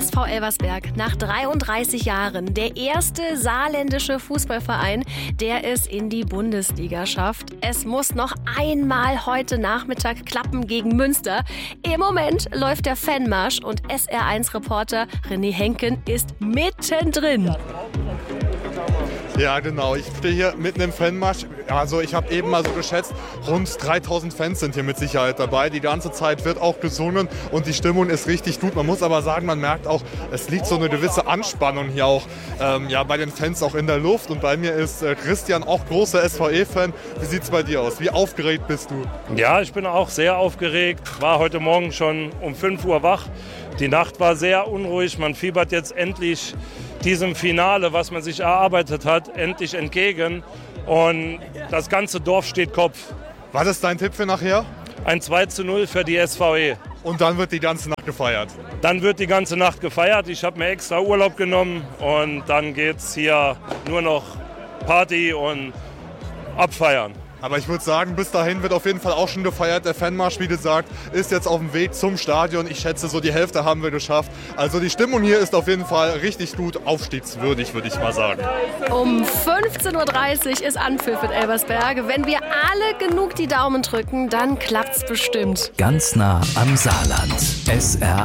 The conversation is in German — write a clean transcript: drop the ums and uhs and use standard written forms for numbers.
SV Elversberg nach 33 Jahren der erste saarländische Fußballverein, der es in die Bundesliga schafft. Es muss noch einmal heute Nachmittag klappen gegen Münster. Im Moment läuft der Fanmarsch und SR1-Reporter René Henken ist mittendrin. Ja, genau. Ich stehe hier mitten im Fanmarsch. Also ich habe eben mal so geschätzt, rund 3000 Fans sind hier mit Sicherheit dabei. Die ganze Zeit wird auch gesungen und die Stimmung ist richtig gut. Man muss aber sagen, man merkt auch, es liegt so eine gewisse Anspannung hier auch bei den Fans auch in der Luft. Und bei mir ist Christian, auch großer SVE-Fan. Wie sieht es bei dir aus? Wie aufgeregt bist du? Ja, ich bin auch sehr aufgeregt. War heute Morgen schon um 5 Uhr wach. Die Nacht war sehr unruhig. Man fiebert jetzt endlich diesem Finale, was man sich erarbeitet hat, endlich entgegen. Und das ganze Dorf steht Kopf. Was ist dein Tipp für nachher? Ein 2:0 für die SVE. Und dann wird die ganze Nacht gefeiert? Dann wird die ganze Nacht gefeiert. Ich habe mir extra Urlaub genommen und dann geht's hier nur noch Party und abfeiern. Aber ich würde sagen, bis dahin wird auf jeden Fall auch schon gefeiert. Der Fanmarsch, wie gesagt, ist jetzt auf dem Weg zum Stadion. Ich schätze, so die Hälfte haben wir geschafft. Also die Stimmung hier ist auf jeden Fall richtig gut, aufstiegswürdig, würde ich mal sagen. Um 15.30 Uhr ist Anpfiff in Elversberg. Wenn wir alle genug die Daumen drücken, dann klappt's bestimmt. Ganz nah am Saarland. SR